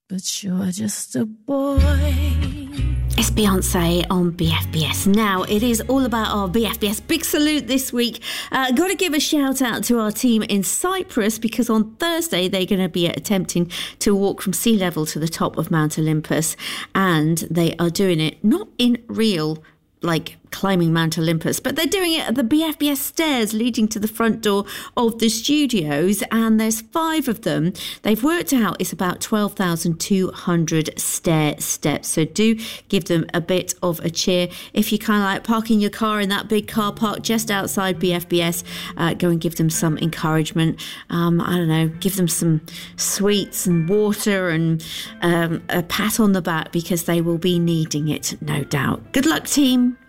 But you're just a boy. It's Beyonce on BFBS. Now, it is all about our BFBS Big Salute this week. Got to give a shout out to our team in Cyprus, because on Thursday they're going to be attempting to walk from sea level to the top of Mount Olympus. And they are doing it not in real, like climbing Mount Olympus, but they're doing it at the BFBS stairs leading to the front door of the studios, and there's 5 of them. They've worked out it's about 12,200 stair steps, so do give them a bit of a cheer. If you kind of like parking your car in that big car park just outside BFBS, go and give them some encouragement. I don't know, give them some sweets and water and a pat on the back, because they will be needing it, no doubt. Good luck, team.